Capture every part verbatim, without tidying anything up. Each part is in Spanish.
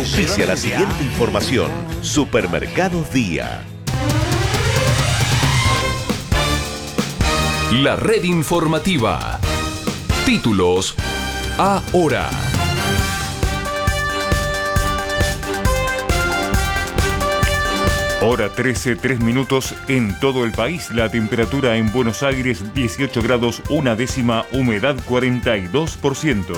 Auspicia la siguiente información. Supermercados Día. La red informativa. Títulos ahora. Hora trece, tres minutos en todo el país. La temperatura en Buenos Aires dieciocho grados, una décima, humedad cuarenta y dos por ciento.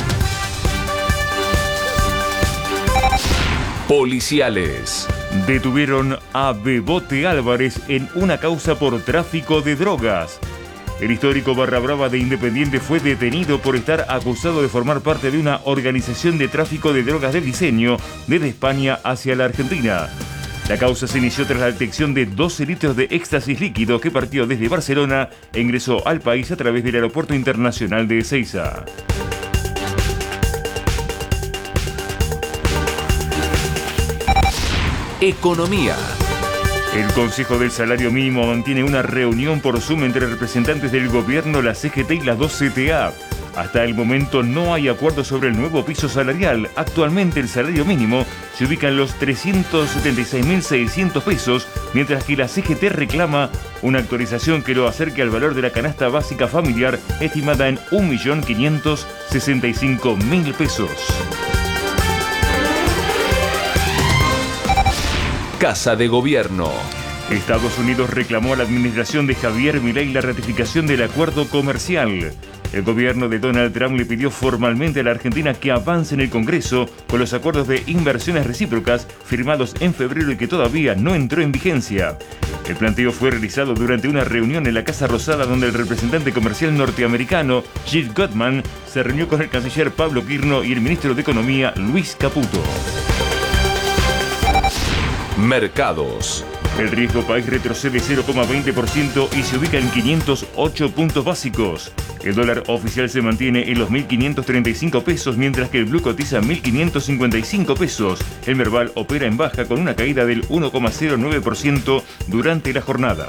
Policiales. Detuvieron a Bebote Álvarez en una causa por tráfico de drogas. El histórico Barra Brava de Independiente fue detenido por estar acusado de formar parte de una organización de tráfico de drogas de diseño desde España hacia la Argentina. La causa se inició tras la detección de doce litros de éxtasis líquido que partió desde Barcelona e ingresó al país a través del Aeropuerto Internacional de Ezeiza. Economía. El Consejo del Salario Mínimo mantiene una reunión por Zoom entre representantes del gobierno, la C G T y las dos C T A. Hasta el momento no hay acuerdo sobre el nuevo piso salarial. Actualmente el salario mínimo se ubica en los trescientos setenta y seis mil seiscientos pesos, mientras que la C G T reclama una actualización que lo acerque al valor de la canasta básica familiar, estimada en un millón quinientos sesenta y cinco mil pesos. Casa de Gobierno. Estados Unidos reclamó a la administración de Javier Milei la ratificación del acuerdo comercial. El gobierno de Donald Trump le pidió formalmente a la Argentina que avance en el Congreso con los acuerdos de inversiones recíprocas firmados en febrero y que todavía no entró en vigencia. El planteo fue realizado durante una reunión en la Casa Rosada donde el representante comercial norteamericano, Gil Gottman, se reunió con el canciller Pablo Quirno y el ministro de Economía, Luis Caputo. Mercados. El riesgo país retrocede cero coma veinte por ciento y se ubica en quinientos ocho puntos básicos. El dólar oficial se mantiene en los mil quinientos treinta y cinco pesos, mientras que el blue cotiza mil quinientos cincuenta y cinco pesos. El Merval opera en baja con una caída del uno coma cero nueve por ciento durante la jornada.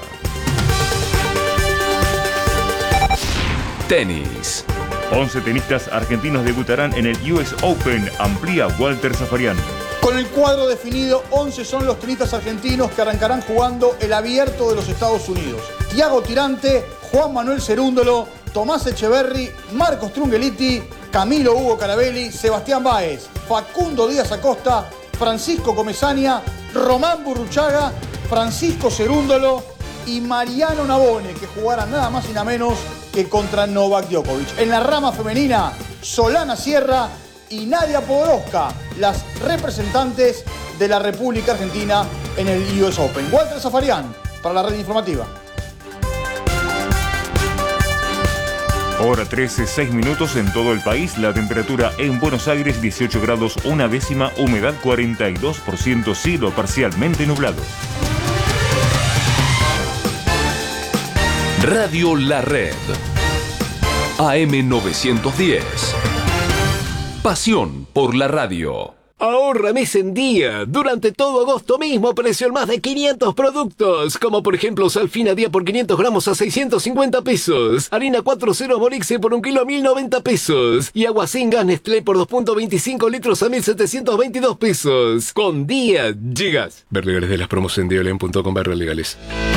Tenis. once tenistas argentinos debutarán en el U S Open, amplía Walter Zafarian. Con el cuadro definido, once son los tenistas argentinos que arrancarán jugando el Abierto de los Estados Unidos. Thiago Tirante, Juan Manuel Cerúndolo, Tomás Echeverry, Marcos Trungeliti, Camilo Hugo Carabelli, Sebastián Báez, Facundo Díaz Acosta, Francisco Comesaña, Román Burruchaga, Francisco Cerúndolo y Mariano Navone, que jugarán nada más y nada menos que contra Novak Djokovic. En la rama femenina, Solana Sierra y Nadia Podoroska, las representantes de la República Argentina en el U S Open. Walter Zafarian, para la red informativa. Hora trece, seis minutos en todo el país. La temperatura en Buenos Aires dieciocho grados, una décima, humedad cuarenta y dos por ciento, cielo parcialmente nublado. Radio La Red. A M novecientos diez. Pasión por la radio. Ahorra mes en día. Durante todo agosto mismo precio en más de quinientos productos. Como por ejemplo Salfina Día por quinientos gramos a seiscientos cincuenta pesos. Harina cuatro ceros Morixe por un kilo a mil noventa pesos. Y agua sin gas Nestlé por dos punto veinticinco litros a mil setecientos veintidós pesos. Con día llegas. Ver legales de las promos en diolén punto com barra legales.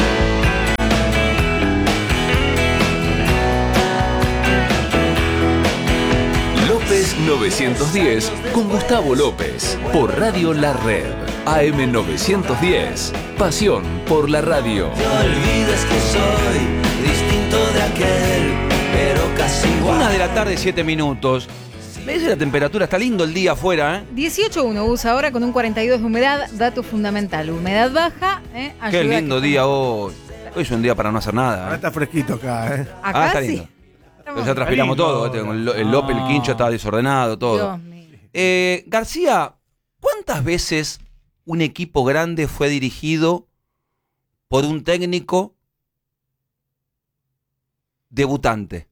novecientos diez con Gustavo López por Radio La Red. A M novecientos diez. Pasión por la radio. No olvides que soy distinto de aquel, pero casi igual. Una de la tarde, siete minutos. ¿Ves la temperatura? Está lindo el día afuera, ¿eh? dieciocho coma uno usa ahora con un cuarenta y dos de humedad. Dato fundamental. Humedad baja. ¿eh? Qué lindo día hoy. Hoy es un día para no hacer nada. ¿eh? Ahora está fresquito acá, ¿eh? Acá ah, está sí. lindo. Pero ya transpiramos todo, el, el López, el Quincho estaba desordenado, todo. Eh, García, ¿cuántas veces un equipo grande fue dirigido por un técnico debutante?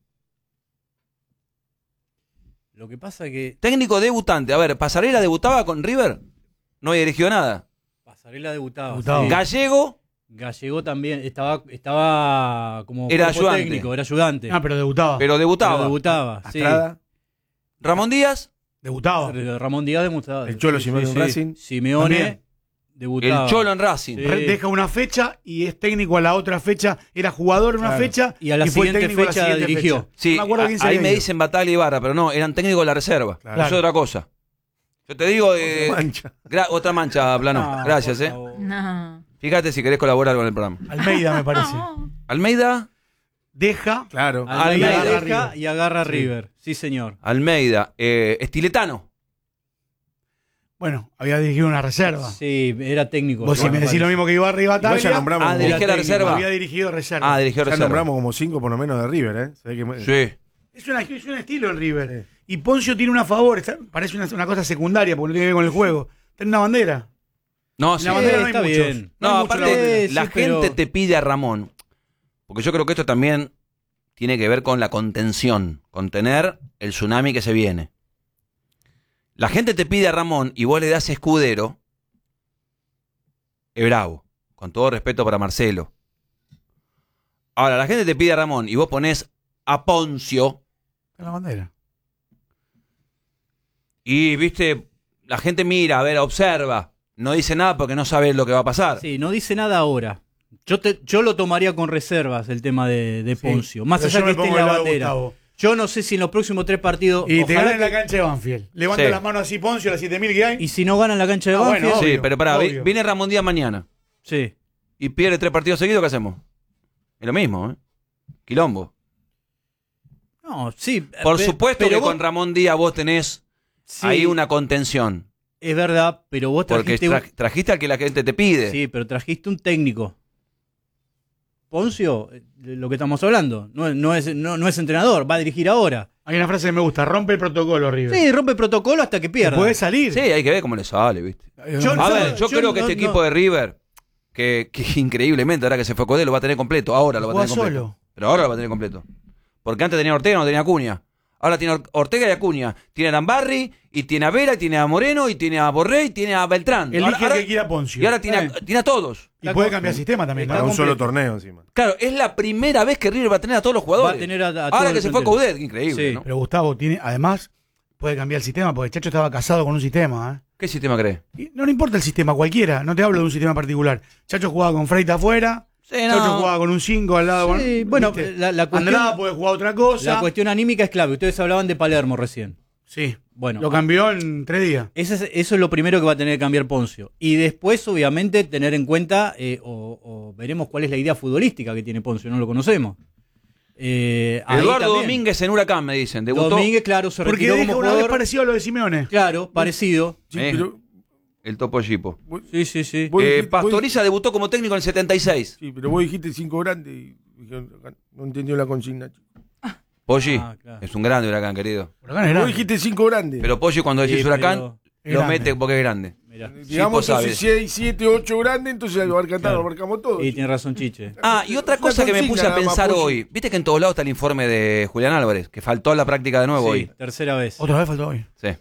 Lo que pasa que... Técnico debutante. A ver, ¿Pasarela debutaba con River? No había dirigido nada. Pasarela debutaba. Debutaba. Sí. Gallego... Gallego también estaba estaba como era ayudante. técnico, era ayudante. Ah, pero debutaba. Pero debutaba. Pero debutaba, sí. Ramón Díaz Debutaba. Ramón Díaz debutaba. El Cholo Simeone en Racing. Simeone También. debutaba. El Cholo en Racing. Sí. Deja una fecha y es técnico a la otra fecha. Era jugador en una Claro. fecha Y a la fue siguiente técnico a la fecha siguiente dirigió. fecha. Sí, No me acuerdo quién a- ahí sería me yo. dicen Bataglia y Ibarra, pero no, eran técnicos de la reserva. Claro. Eso es otra cosa. Yo te digo, eh, Otra mancha. gra- otra mancha, Plano. No, Gracias, por eh. favor. No. Fíjate si querés colaborar con el programa. Almeida, me parece. Almeida, Deja. Claro. Almeida Almeida. deja River. y agarra a Sí. River. Sí, señor. Almeida, eh, Estiletano. Bueno, había dirigido una reserva. Sí, era técnico. Vos si me decís lo mismo que Ibarra y Igual ya Bataglia, nombramos, Ah, como, dirigía la técnico. reserva. había dirigido reserva. Ah, dirigió ya reserva. nombramos como cinco por lo menos de River, ¿eh? Se ve que- Sí. Es, una- es un estilo en River. Y Poncio tiene una a favor. está- parece una, una cosa secundaria porque no tiene que ver con el juego. Tiene una bandera. No, En sí. la bandera no hay está muchos. bien. No, hay mucho en la aparte, bandera. Sí, la sí, gente pero- te pide a Ramón, porque yo creo que esto también tiene que ver con la contención, contener el tsunami que se viene. La gente te pide a Ramón y vos le das Escudero, es bravo, con todo respeto para Marcelo. Ahora, la gente te pide a Ramón y vos ponés a Poncio En la bandera. y, viste, la gente mira, a ver, observa, no dice nada porque no sabe lo que va a pasar. Sí, no dice nada ahora. Yo te, yo lo tomaría con reservas el tema de, de Poncio. Más Pero allá yo que me esté en pongo la del lado de bandera. Gustavo. Yo no sé si en los próximos tres partidos. Y te ojalá ganan en la que- cancha de Banfield. Levanta Sí. las manos así Poncio, las siete mil que hay. Y si no ganan la cancha de Ah, Banfield. bueno, Sí, obvio, pero pará, vi- obvio. viene Ramón Díaz mañana Sí. y pierde tres partidos seguidos, ¿qué hacemos? Es lo mismo, ¿eh? Quilombo. No, sí. Por pe- supuesto pero que vos- con Ramón Díaz vos tenés sí, ahí una contención. Es verdad, pero vos Porque trajiste. un- tra- trajiste al que la gente te pide. Sí, pero trajiste un técnico. Poncio, eh, de lo que estamos hablando, no, es- no, es, no, no es entrenador, va a dirigir ahora. Hay una frase que me gusta, rompe el protocolo, River. Sí, rompe protocolo hasta que pierda. Puede salir. Sí, hay que ver cómo le sale, ¿viste? Yo- A yo- ver, yo, yo creo que no- este no- equipo de River, que, que increíblemente, ahora que se fue Codé, lo va a tener completo. Ahora lo va a Juega tener completo. solo. Pero ahora lo va a tener completo. Porque antes tenía Ortega, no tenía Acuña. Ahora tiene Or- Ortega y Acuña. Tiene a Lambarri, y tiene a Vera, y tiene a Moreno, y tiene a Borré, y tiene a Beltrán. Elige Ahora- ahora- el que quiera Poncio. y ahora tiene, Eh. a, tiene a todos. Y puede cambiar sistema también. Para ¿no? un solo Completo. torneo encima. Claro, es la primera vez que River va a tener a todos los jugadores. Va a tener a- a todo ahora el que se fue plantel. Coudet, increíble, Sí. ¿no? Pero Gustavo tiene, además, puede cambiar el sistema porque Chacho estaba casado con un sistema. ¿eh? ¿Qué sistema crees? Y no le importa el sistema, cualquiera. No te hablo de un sistema particular. Chacho jugaba con Freita afuera. Sí, Chacho jugaba con un cinco al lado. Sí, con- bueno, ¿viste? la, la cuestión, Andrada puede jugar otra cosa. la cuestión anímica es clave. Ustedes hablaban de Palermo recién. Sí. Bueno, Lo cambió en tres días. ese es- eso es lo primero que va a tener que cambiar Poncio. Y después, obviamente, tener en cuenta, eh, o, o veremos cuál es la idea futbolística que tiene Poncio, no lo conocemos. Eh, ahí Eduardo también. Domínguez en Huracán, me dicen. Debutó. Domínguez, claro, se Porque retiró deja como una vez jugador. parecido a lo de Simeone. Claro, parecido. Sí, Eh. pero, El Topo Gipo. Sí, sí, sí. Vos Eh, dijiste- Pastoriza debutó como técnico en el setenta y seis. sí, pero vos dijiste cinco grandes y dijeron, no entendió la consigna. chico. Poggi Ah, claro. es un grande Huracán, querido. Huracán es Vos grande. dijiste cinco grandes. Pero Poggi cuando decís Sí, Huracán, pero- Es lo grande. mete porque es grande. Mirá. Digamos sí, vos entonces sabés. seis, siete, ocho grandes, entonces abarca, Claro. abarcamos todo. Y tiene razón Chiche. Ah, y otra Es una cosa que me consigna puse a nada más, pensar Poggi. hoy. Viste que en todos lados está el informe de Julián Álvarez, que faltó a la práctica de nuevo Sí, hoy. tercera vez. Otra vez faltó hoy. Sí.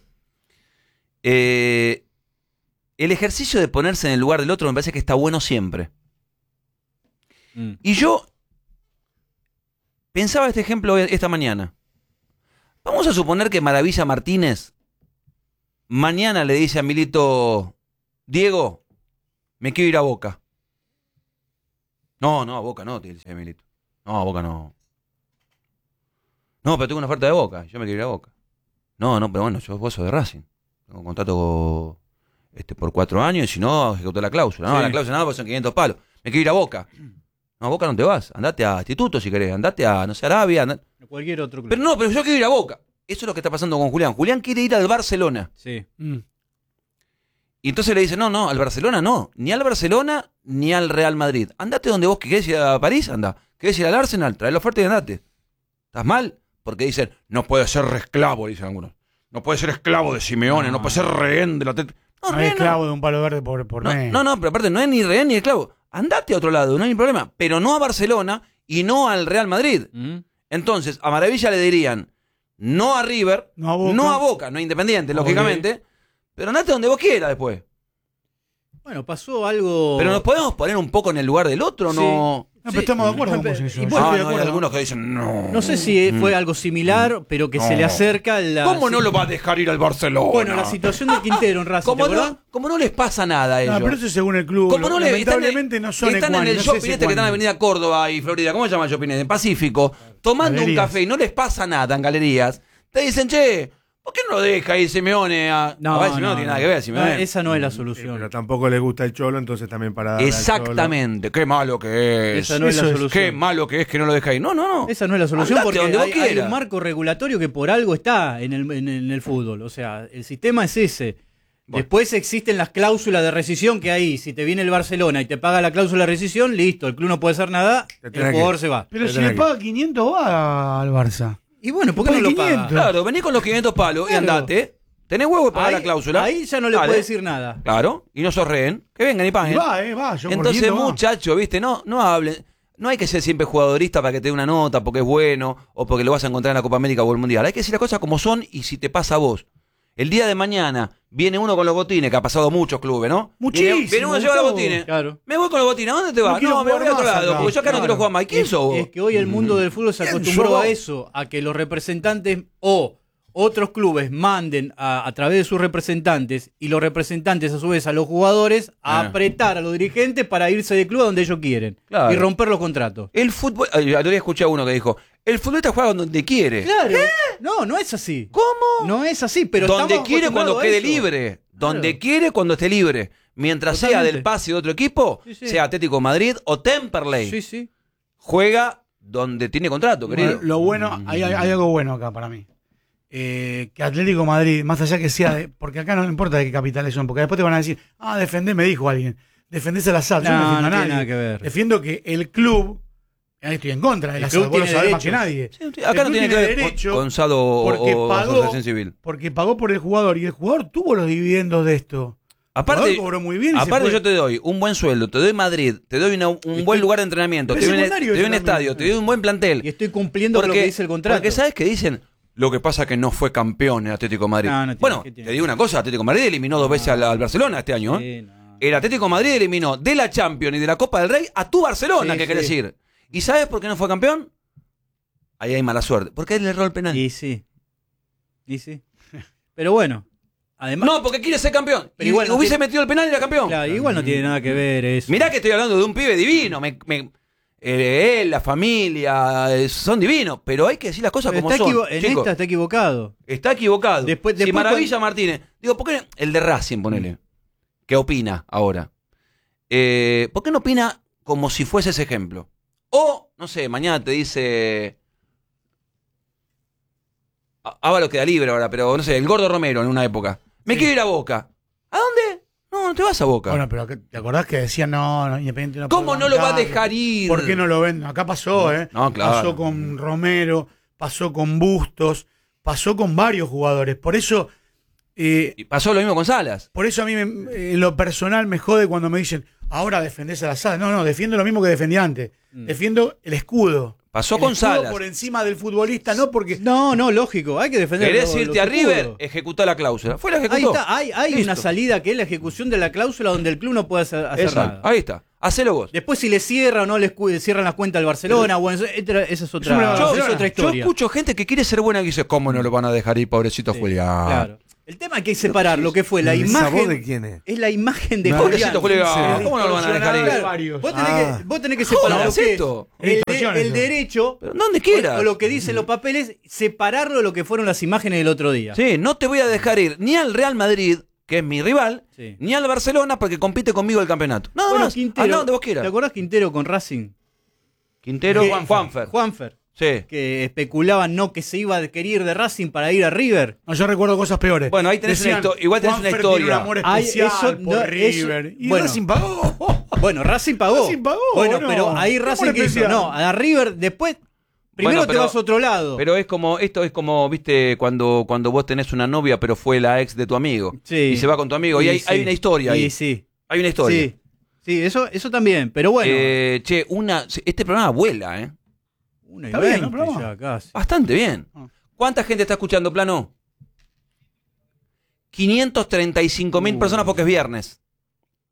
Eh, el ejercicio de ponerse en el lugar del otro me parece que está bueno siempre. Mm. Y yo pensaba este ejemplo esta mañana. Vamos a suponer que Maravilla Martínez mañana le dice a Milito, Diego, me quiero ir a Boca. No, no, a Boca no, te dice Milito. No, a Boca no. No, pero tengo una oferta de Boca, yo me quiero ir a Boca. No, no, pero bueno, yo vos sos de Racing. Tengo un contrato este, por cuatro años y si no, ejecuto la cláusula. No, Sí. la cláusula no, porque son quinientos palos. Me quiero ir a Boca. No, a Boca no te vas. Andate a Instituto si querés. Andate a, no sé, Arabia. andate- Cualquier otro club. Pero no, pero yo quiero ir a Boca. Eso es lo que está pasando con Julián. Julián quiere ir al Barcelona. Sí. Mm. Y entonces le dice, no, no, al Barcelona no. Ni al Barcelona ni al Real Madrid. Andate donde vos querés ir a París, anda. ¿Querés ir al Arsenal? Trae la oferta y andate. ¿Estás mal? Porque dicen, no puede ser esclavo, dicen algunos. No puede ser esclavo de Simeone, no, No. puede ser rehén de la... tet- No, No rehén es esclavo de un palo verde por, por No, mes. no, no, pero aparte no es ni rehén ni esclavo. Andate a otro lado, no hay problema. Pero no a Barcelona y no al Real Madrid. Mm. Entonces, a Maravilla le dirían, no a River, No a Boca. no a Boca, no a Independiente, Ok. lógicamente, pero andate donde vos quieras después. Bueno, pasó algo... Pero nos podemos poner un poco en el lugar del otro, Sí. ¿no? No, pero estamos de acuerdo con vos en eso. Y Yo bueno, Ah, estoy de no, hay acuerdo. algunos que dicen no. No sé si fue Mm. algo similar, pero que se le No. acerca la... ¿Cómo no lo va a dejar ir al Barcelona? Bueno, la situación de Quintero en Racing, Como ¿te acordás? no, como no les pasa nada a ellos. No, pero eso es según el club. Como no le están, Lamentablemente no son están en ecuánimes, el no sé shopping si este que está en ecuánimes. Avenida Córdoba y Florida, ¿cómo se llama el shopping? En Pacífico, tomando Galerías. un café y no les pasa nada en galerías, te dicen, che, ¿por qué no lo deja ir Simeone a...? No, a ver, Simeone no, no tiene no. nada que ver, No, Simeone. esa no es la Sí, solución. pero tampoco le gusta el Cholo, entonces también para darle al Exactamente, qué malo que es. Esa no es la Eso solución. Qué malo que es que no lo deja ir. No, no, no. Esa no es la solución Andate porque donde vos hay, hay quieras. un marco regulatorio que por algo está en el, en, en el fútbol. O sea, el sistema es ese. Bueno. Después existen las cláusulas de rescisión que ahí, si te viene el Barcelona y te paga la cláusula de rescisión, listo, el club no puede hacer nada, Te el tenés jugador que- se va. Pero Te si le tenés paga quinientos va al Barça. Y bueno, ¿por qué no Pone lo paga? quinientos. Claro, vení con los quinientos palos y Claro. andate. Tenés huevo de pagar Ahí- la cláusula. Ahí ya no le Dale. puede decir nada. Claro, y no sos rehén. Que vengan y Y paguen. va, eh, va. Yo por Entonces, quinientos va. muchachos, viste, no, no hablen. No hay que ser siempre jugadorista para que te dé una nota, porque es bueno, o porque lo vas a encontrar en la Copa América o el Mundial. Hay que decir las cosas como son y si te pasa a vos. El día de mañana viene uno con los botines, que ha pasado muchos clubes, ¿no? Muchísimo, Viene, viene uno a llevar los Gustavo. botines. Claro. Me voy con los botines. ¿A dónde te vas? No quiero No, me voy jugar a otro más lado, acá. porque yo acá no Claro. quiero jugar más. ¿Y quién Es, sos vos? es que hoy el mundo del fútbol se ¿Quién acostumbró sos a vos? eso, a que los representantes o otros clubes manden a, a través de sus representantes y los representantes a su vez a los jugadores a Ah. apretar a los dirigentes para irse del club a donde ellos quieren Claro. y romper los contratos. El fútbol. Ay, yo había escuchado a uno que dijo: el futbolista juega donde quiere. Claro. No, no es así. ¿Cómo? No es así, pero donde estamos quiere cuando acostumbrados a quede eso. libre. Donde Claro. quiere cuando esté libre. Mientras sea Totalmente. del pase de otro equipo, Sí, sí. sea Atlético de Madrid o Temperley. Sí, sí. Juega donde tiene contrato, querido. Bueno, lo bueno, hay, hay- hay algo bueno acá para mí. Eh, que Atlético Madrid, más allá que sea de. Porque acá no importa de qué capitales son, porque después te van a decir, ah, defendé, me dijo alguien. Defendés al azar. Yo no, No, defiendo no a tiene nadie. nada que ver. Defiendo que el club. Ahí estoy en contra del El club azar, vos lo tiene sabés más que derechos. nadie. Sí, El acá no club tiene que ver derecho con Gonzalo o, porque o pagó, Asociación Civil. porque pagó por el jugador y el jugador tuvo los dividendos de esto. Aparte, El jugador cobró muy bien y se aparte fue. yo te doy un buen sueldo, te doy Madrid, te doy una- un Estoy- buen lugar de entrenamiento, te Pero doy, un, secundario te doy un eso también. estadio, te doy un buen plantel. Y estoy cumpliendo con lo que dice el contrato. Porque sabes que dicen, lo que pasa que no fue campeón el Atlético de Madrid. No, no tiene- bueno, ¿qué tiene? te digo una cosa, Atlético de Madrid eliminó dos veces al, al Barcelona este año. ¿eh? Sí, no. El Atlético de Madrid eliminó de la Champions y de la Copa del Rey a tu Barcelona, Sí, que sí. querés ir. ¿Y sabes por qué no fue campeón? Ahí hay mala suerte. Porque él le erró el penal. Y sí. Y sí. Pero bueno, además. No, porque quiere ser campeón. Pero y igual no hubiese tiene- metido el penal y era campeón. Claro, igual no tiene nada que ver eso. Mirá que estoy hablando de un pibe divino. Me, me- eh, él, la familia, eh, son divinos. Pero hay que decir las cosas Pero como está son. equivo- en chicos. esta está equivocado. Está equivocado. Después- si después Maravilla cuando- Martínez. Digo, ¿por qué no? El de Racing, ponele. ¿Qué opina ahora? Eh, ¿Por qué no opina como si fuese ese ejemplo? O, no sé, mañana te dice. Á- Ábalo queda libre ahora, pero no sé, el Gordo Romero en una época. Me quiero ir a Boca. ¿A dónde? No, no te vas a Boca. Bueno, pero que- ¿te acordás que decían no, no Independiente no ¿Cómo puede no lo va a bancarlo? dejar ir? ¿Por qué no lo ven? Acá pasó, ¿eh? No, claro. Pasó con Romero, pasó con Bustos, pasó con varios jugadores. Por eso, eh, Y pasó lo mismo con Salas. por eso a mí me- en lo personal me jode cuando me dicen, ahora defendés a la sala. No, no, defiendo lo mismo que defendía antes. Defiendo el escudo. Pasó El con escudo Salas. por encima del futbolista, no porque. No, no, lógico. Hay que defender. ¿Querés los- irte los a River? escudos. Ejecuta la cláusula. Fue la ejecutó. Ahí está, hay, hay Listo. una salida que es la ejecución de la cláusula donde el club no puede hacer, hacer Exacto. nada. Ahí está. Hacelo vos. Después si le cierra o no le escu- cierran las cuentas al Barcelona, bueno, esa esa es Yo me otra, la- esa yo- es otra Yo historia. escucho gente que quiere ser buena y dice, ¿cómo no lo van a dejar ir, pobrecito Sí, Julián? Claro. El tema es que hay que separar lo que fue la ¿Esa voz imagen. de quién es? Es la imagen de No, Julián. Pobrecito Julián. Sí. ¿Cómo no lo van a dejar ir? Distorsionada. varios. Vos tenés, Ah. que, vos tenés que separar Joder, lo que es esto. el, de- Distorsiones, el ¿no? derecho Pero donde o, quieras. o lo que dicen los papeles, separarlo de lo que fueron las imágenes del otro día. Sí, no te voy a dejar ir ni al Real Madrid, que es mi rival, Sí. ni al Barcelona porque compite conmigo el campeonato. Nada Bueno, más. Quintero, Andá donde vos ¿te quieras. acordás Quintero con Racing? Quintero, Que- Juan Juanfer. Juanfer. Sí. Que especulaban no que se iba a querer ir de Racing para ir a River. No, yo recuerdo cosas peores. Bueno, ahí tenés una histo- igual tenés una "Juanfer tiene historia". un amor Ay, especial eso- por no, eso- River. Y bueno. Racing pagó. Bueno, Racing pagó. Racing pagó, Bueno, ¿no? pero ahí ¿Qué Racing amor que hizo, especial? no, a River después primero Bueno, te pero- vas a otro lado. Pero es como, esto es como, viste, cuando, cuando vos tenés una novia, pero fue la ex de tu amigo. Sí. Y se va con tu amigo. Y, Sí, hay, sí. hay una historia Sí, ahí. sí. Hay una historia. Sí. Sí, eso eso también, pero bueno. Eh, che, una, este programa vuela, ¿eh? Una y está bien, veinte ¿no, programa? ya casi. Bastante bien. Ah. ¿Cuánta gente está escuchando, Plano? quinientas treinta y cinco mil Uh. personas porque es viernes.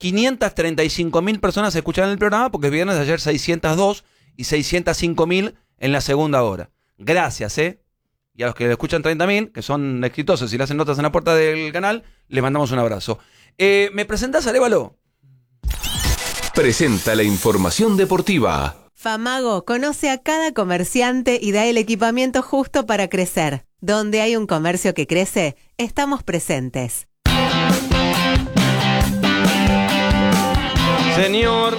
quinientas treinta y cinco mil personas escucharon el programa porque es viernes, ayer seiscientas dos y seiscientos cinco mil en la segunda hora. Gracias, ¿eh? Y a los que le escuchan treinta mil, que son exitosos y le hacen notas en la puerta del canal, les mandamos un abrazo. Eh, ¿Me presentás, Arévalo? Presenta la información deportiva. Famago conoce a cada comerciante y da el equipamiento justo para crecer. Donde hay un comercio que crece, estamos presentes. Señor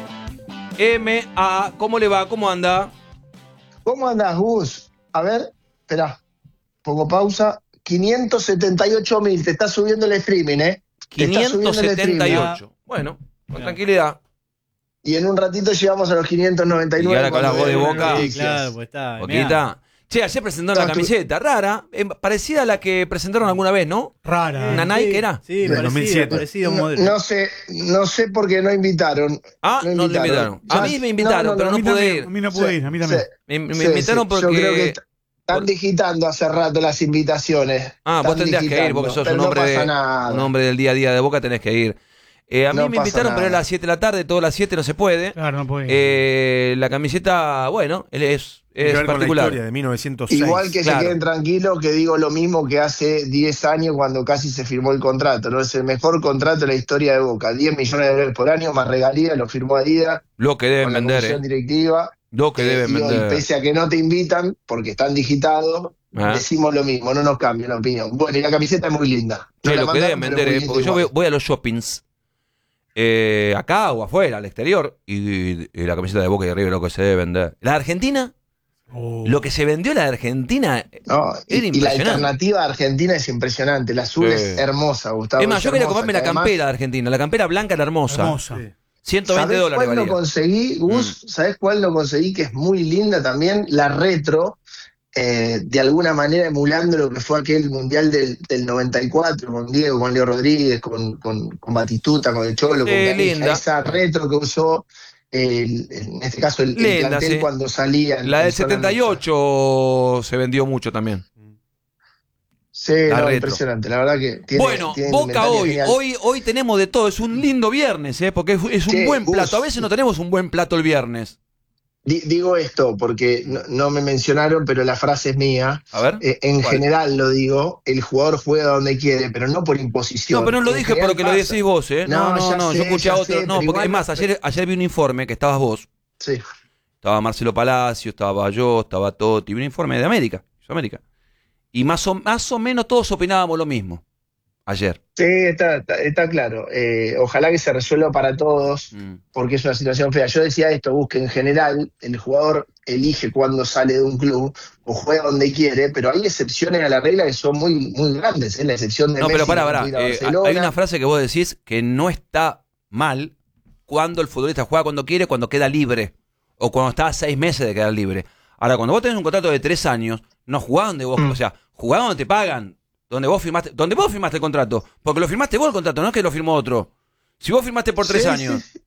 M A, ¿cómo le va? ¿Cómo anda? ¿Cómo andás, Gus? A ver, espera, pongo pausa. quinientos setenta y ocho mil, te está subiendo el streaming, ¿eh? quinientos setenta y ocho. Bueno, con tranquilidad. Y en un ratito llegamos a los quinientos noventa y nueve. Y ahora con la voz de Boca. Sí, claro, pues está. Boquita. Che, ayer presentaron la camiseta, rara, eh, parecida a la que presentaron alguna vez, ¿no? Rara. ¿Una Nike sí, era? Sí, parecido, parecido no, modelo. no sé, no sé por qué no invitaron. Ah, no, no le invitaron. A mí me invitaron, no, no, pero no, no pude ir. A mí no pude ir, a mí también. Sí, me me sí, invitaron sí. porque... Yo creo que están digitando hace rato las invitaciones. Ah, vos tendrías que ir porque sos un hombre, de, un hombre del día a día de Boca, tenés que ir. Eh, a mí no me invitaron, nada. pero era a las siete de la tarde, todas las siete no se puede. Claro, no puede ir. Eh, la camiseta, bueno, es, es ver particular. con la historia de mil novecientos seis. Igual que Claro. se queden tranquilos que digo lo mismo que hace diez años cuando casi se firmó el contrato, ¿no? Es el mejor contrato de la historia de Boca, diez millones de dólares por año, más regalías, lo firmó Adidas. Lo que deben con la vender, comisión eh. directiva. Lo que Eh, deben y hoy, vender. pese a que no te invitan, porque están digitados, Ah. decimos lo mismo, no nos cambia la opinión. Bueno, y la camiseta es muy linda. No Sí, la lo que mandaron, deben pero vender, muy eh, porque linda yo voy, igual. voy a los shoppings, eh, acá o afuera, al exterior, y, y la camiseta de Boca y River, lo que se debe vender. La de Argentina, Oh. lo que se vendió la de Argentina No, y, era y la impresionante. alternativa argentina es impresionante. La azul Sí. es hermosa, Gustavo. Es más, es yo quería hermosa, comprarme la que además- campera de Argentina, la campera blanca era hermosa. Hermosa. ciento veinte ¿Sabés dólares cuál valía. no conseguí, Gus? Mm. ¿Sabés cuál no conseguí? Que es muy linda también, la retro, eh, de alguna manera emulando lo que fue aquel mundial del, del noventa y cuatro, con Diego, con Leo Rodríguez, con, con, con Batistuta, con el Cholo, Sí, con Canija, linda. esa retro que usó, el- en este caso, el, el Linda, plantel sí. cuando salía. en- La del en zona setenta y ocho se vendió mucho también. Sí, La no, retro. impresionante, la verdad que tiene, Bueno, tiene Boca indumentaria hoy, genial. hoy, hoy tenemos de todo, es un lindo viernes, ¿eh? Porque es, es un Sí, buen Gus. plato. A veces no tenemos un buen plato el viernes. Di- Digo esto porque no, no me mencionaron, pero la frase es mía. A ver. Eh, en ¿cuál? general lo digo, el jugador juega donde quiere, pero no por imposición. No, pero no lo En dije general porque lo pasa. decís vos, ¿eh? No, no, ya no, sé, yo escuché a ya otro. sé, No, pero porque igual- es más, ayer, ayer vi un informe que estabas vos, Sí. estaba Marcelo Palacio, estaba yo, estaba Totti, vi un informe de América, América. Y más o, más o menos todos opinábamos lo mismo ayer. Sí, está, está, está claro. Eh, ojalá que se resuelva para todos, Mm. porque es una situación fea. Yo decía esto, busque en general, el jugador elige cuándo sale de un club o juega donde quiere, pero hay excepciones a la regla que son muy, muy grandes. ¿eh? La excepción de No, Messi, pero pará, que pará. no puede ir a Eh, Barcelona. hay una frase que vos decís que no está mal cuando el futbolista juega cuando quiere, cuando queda libre. O cuando está a seis meses de quedar libre. Ahora, cuando vos tenés un contrato de tres años, no jugás donde vos, Mm. o sea, jugás donde te pagan, donde vos firmaste, donde vos firmaste el contrato, porque lo firmaste vos el contrato, no es que lo firmó otro. Si vos firmaste por tres Sí, años. sí.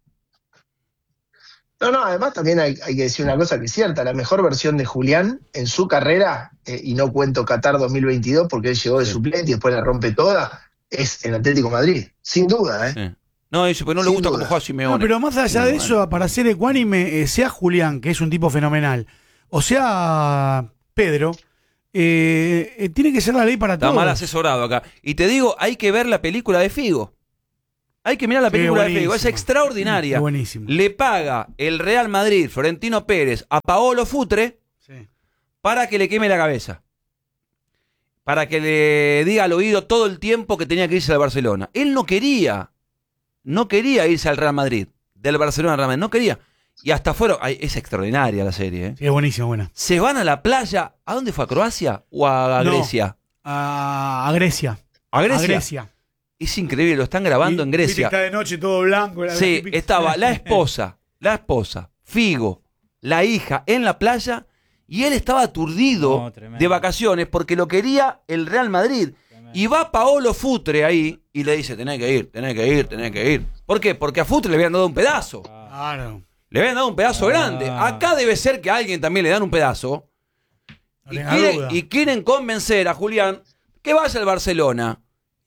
No, no, además también hay, hay que decir una cosa que es cierta, la mejor versión de Julián en su carrera, eh, y no cuento Qatar dos mil veintidós porque él llegó de suplente y después la rompe toda, es el Atlético de Madrid, sin duda, ¿eh? Sí. No, eso, pero no le Sin gusta duda. cómo juega Simeone. No, pero más allá de eso, para ser ecuánime, eh, sea Julián, que es un tipo fenomenal, o sea Pedro, eh, eh, tiene que ser la ley para Está todos. mal asesorado acá. Y te digo, hay que ver la película de Figo. Hay que mirar la Sí, película de Figo, es buenísima. extraordinaria. Es buenísimo. Le paga el Real Madrid, Florentino Pérez, a Paolo Futre Sí. para que le queme la cabeza. Para que le diga al oído todo el tiempo que tenía que irse al Barcelona. Él no quería, no quería irse al Real Madrid, del Barcelona al Real Madrid, no quería. Y hasta fueron, ay, es extraordinaria la serie, ¿eh? Sí, es buenísimo, buena. Se van a la playa, ¿a dónde fue? ¿A Croacia o a No. Grecia? A, a Grecia. ¿A Grecia? A Grecia. Es increíble, lo están grabando Y- en viste que Grecia. Está de noche todo blanco. la- Sí, la típica- estaba la esposa, la esposa, Figo, la hija en la playa y él estaba aturdido No, tremendo. de vacaciones porque lo quería el Real Madrid. Y va Paolo Futre ahí y le dice, tenés que ir, tenés que ir, tenés que ir. ¿Por qué? Porque a Futre le habían dado un pedazo. Claro. Le habían dado un pedazo Ah. grande. Acá debe ser que a alguien también le dan un pedazo. No Y tenga quieren, duda. y quieren convencer a Julián que vaya al Barcelona.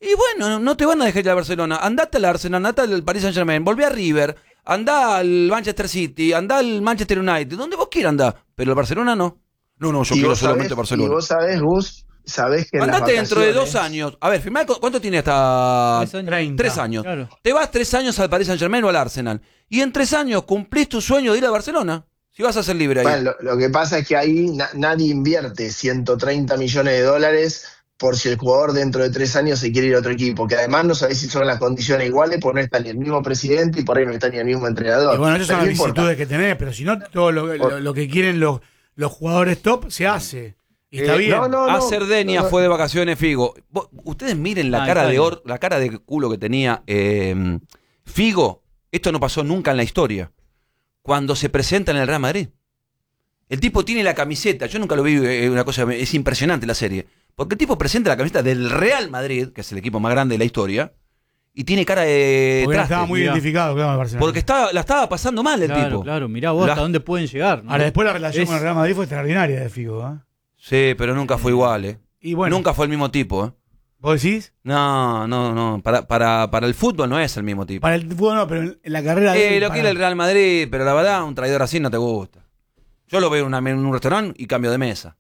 Y bueno, no te van a dejar ir a Barcelona. Andate al Arsenal, andate al Paris Saint Germain, volvé a River, andá al Manchester City, andá al Manchester United, donde vos quieras andá. Pero el Barcelona no. No, no, yo Y quiero vos solamente sabés- Barcelona. Y vos sabés, Gus, sabés que en las Andate dentro de dos vacaciones- años. A ver, firmá, ¿cu- ¿cuánto tiene hasta Tres años. treinta. tres años? Claro. Te vas tres años al Paris Saint Germain o al Arsenal. Y en tres años cumplís tu sueño de ir a Barcelona. Si vas a ser libre ahí. Bueno, lo, lo que pasa es que ahí na- nadie invierte ciento treinta millones de dólares por si el jugador dentro de tres años se quiere ir a otro equipo, que además no sabés si son las condiciones iguales, porque no está ni el mismo presidente y por ahí no está ni el mismo entrenador. Y bueno, esas son Pero las no importa. vicisitudes que tenés, pero si no, todo lo, lo- lo que quieren los, los jugadores top se hace. Y está Eh, bien. no, no, A no, Cerdeña no, no. fue de vacaciones, Figo. Vos- Ustedes miren la Ah, cara de Italia. or, la cara de culo que tenía eh, Figo. Esto no pasó nunca en la historia. Cuando se presenta en el Real Madrid. El tipo tiene la camiseta. Yo nunca lo vi, eh, una cosa, es impresionante la serie. Porque el tipo presenta la camiseta del Real Madrid, que es el equipo más grande de la historia, y tiene cara de Porque traste. estaba muy mirá. identificado, claro, el Barcelona. Porque estaba, la estaba pasando mal el Claro, tipo. claro, mirá vos La- hasta dónde pueden llegar. ¿no? Ahora, después la relación Es- con el Real Madrid fue extraordinaria de Figo. ¿eh? Sí, pero nunca fue igual, ¿eh? Y bueno, Nunca fue el mismo tipo, ¿eh? ¿vos decís? No, no, no. Para, para, para el fútbol no es el mismo tipo. Para el fútbol no, pero en la carrera de Eh, él, lo para- quiere el Real Madrid, pero la verdad, un traidor así no te gusta. Yo lo veo en, una- en un restaurante y cambio de mesa.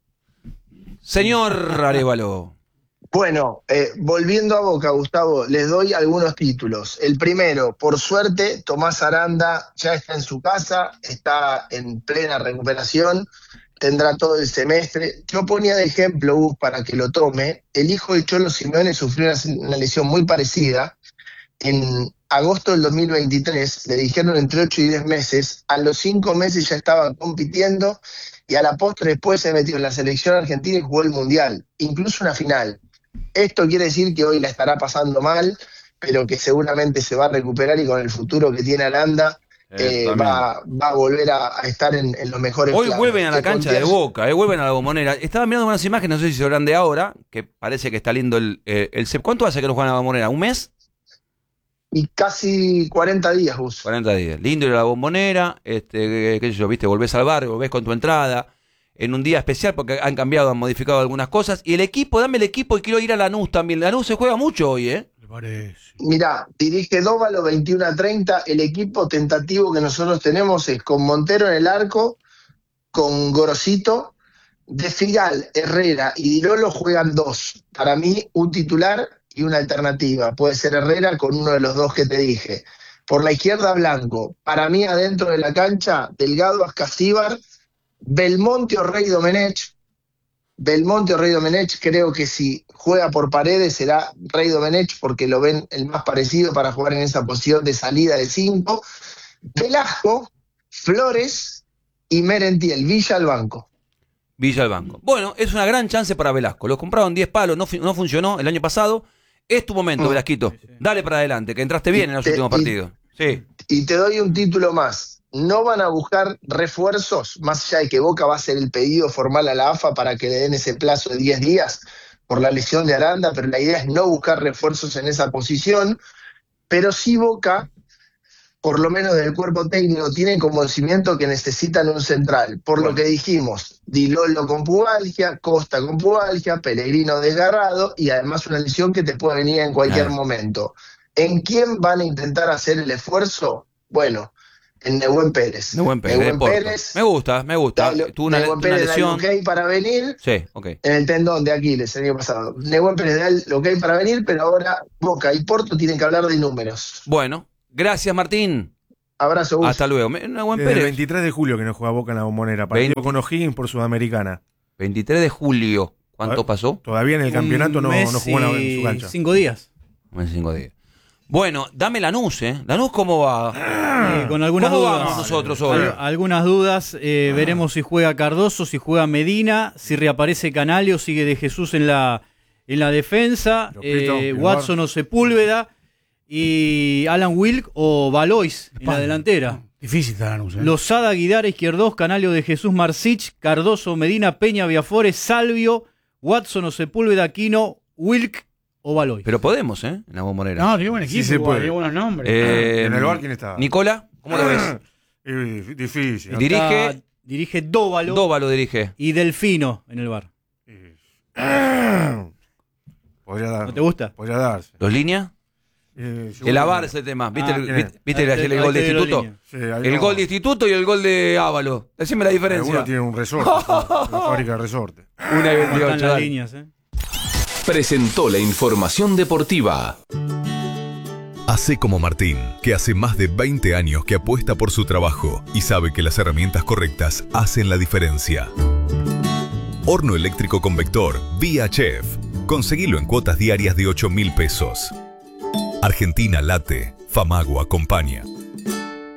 Señor Arévalo. Bueno, eh, volviendo a Boca, Gustavo, les doy algunos títulos. El primero, por suerte, Tomás Aranda ya está en su casa, está en plena recuperación, tendrá todo el semestre. Yo ponía de ejemplo, Gus, para que lo tome, el hijo de Cholo Simeone sufrió una, una lesión muy parecida. En agosto del dos mil veintitrés le dijeron entre ocho y diez meses, a los cinco meses ya estaba compitiendo y a la postre después se metió en la selección argentina y jugó el Mundial, incluso una final. Esto quiere decir que hoy la estará pasando mal, pero que seguramente se va a recuperar y con el futuro que tiene Aranda eh, va, va a volver a, a estar en, en los mejores Hoy planos. vuelven a la Te cancha de conté- Boca, eh, vuelven a la Bombonera. Estaba mirando unas imágenes, no sé si se verán de ahora, que parece que está lindo el, eh, el C E P. ¿Cuánto hace que no juegan a la Bombonera? ¿Un mes? Y casi cuarenta días, Gus. cuarenta días. Lindo ir a la Bombonera, este, qué sé yo, viste, volvés al barrio, volvés con tu entrada, en un día especial porque han cambiado, han modificado algunas cosas. Y el equipo, dame el equipo y quiero ir a Lanús también. Lanús se juega mucho hoy, ¿eh? Me parece. Mirá, dirige Dóvalo veintiuno a treinta. El equipo tentativo que nosotros tenemos es con Montero en el arco, con Gorosito, de Figal, Herrera y Dirolo juegan dos. Para mí, un titular y una alternativa. Puede ser Herrera con uno de los dos que te dije. Por la izquierda, Blanco. Para mí, adentro de la cancha, Delgado, Ascasíbar, Belmonte o Rey Domenech. Belmonte o Rey Domenech, creo que si juega por Paredes será Rey Domenech porque lo ven el más parecido para jugar en esa posición de salida de cinco. Velasco, Flores y Merentiel, Villa al banco. Villa al banco. Bueno, es una gran chance para Velasco. Lo compraron diez palos, no, fu- no funcionó el año pasado. Es tu momento, Mm. Velasquito. Dale para adelante, que entraste bien en los Y te- últimos y- partidos. Sí. Y te doy un título más. No van a buscar refuerzos, más allá de que Boca va a hacer el pedido formal a la A F A para que le den ese plazo de diez días por la lesión de Aranda, pero la idea es no buscar refuerzos en esa posición. Pero sí Boca, por lo menos del cuerpo técnico, tiene conocimiento que necesitan un central. Por lo que dijimos, Di Lollo con pubalgia, Costa con pubalgia, Pellegrino desgarrado y además una lesión que te puede venir en cualquier Claro. momento. ¿En quién van a intentar hacer el esfuerzo? Bueno, en Nehuen Pérez. Nehuen Pérez, de Nehuen Porto. Pérez, Me gusta, me gusta. da- Tuvo una, Nehuen una Pérez da el lesión. ok para venir Sí, ok. en el tendón de Aquiles el año pasado. Nehuen Pérez da el ok para venir, pero ahora Boca y Porto tienen que hablar de números. Bueno, gracias, Martín. Abrazo, Gus. Hasta luego. Me- Nehuen Desde el Pérez. veintitrés de julio que no juega Boca en la Bombonera. Partido veinte con O'Higgins por Sudamericana. veintitrés de julio. ¿Cuánto Ah, pasó? Todavía en el campeonato Un no, mes no jugó en, la- en y su cancha. Cinco días. En cinco días. Bueno, dame Lanús, ¿eh? Lanús, ¿cómo va? Eh, con algunas ¿Cómo dudas. vamos nosotros hoy? Al- algunas dudas. eh, veremos si juega Cardoso, si juega Medina, si reaparece Canalio, sigue de Jesús en la, en la defensa, Lopito, eh, Pilar. Watson o Sepúlveda, y Alan Wilk o Valois en la delantera. Difícil está Lanús, ¿eh? Lozada, Guidara, Izquierdos, Canalio de Jesús, Marcich, Cardoso, Medina, Peña, Viafores, Salvio, Watson o Sepúlveda, Aquino, Wilk o Valois. Pero podemos, ¿eh? En la Bombonera. No, tiene buen equipo, Sí se igual, puede. tiene buenos nombres. Eh, ¿En el bar quién está? Nicola, ¿cómo lo ves? Eh, dif- difícil. ¿no? Dirige- Está- dirige Dóvalo Dóvalo dirige. y Delfino en el bar. Podría dar. ¿No te gusta? Podría darse. ¿Los líneas? Eh, el avar ese tema. ¿Viste, Ah, el, ¿quién viste, es? viste Ahí ayer te- el ahí gol te de dio la Instituto? línea. Sí, ahí El no. gol de Instituto y el gol de Ávalo. Decime la diferencia. Uno tiene un resorte. Una fábrica de resorte. Una y ¿Cómo están veintiocho. las dale. líneas, eh? Presentó la información deportiva. Hacé como Martín, que hace más de veinte años que apuesta por su trabajo y sabe que las herramientas correctas hacen la diferencia. Horno eléctrico convector Vía Chef. Conseguilo en cuotas diarias de ocho mil pesos. Argentina late, Famago acompaña.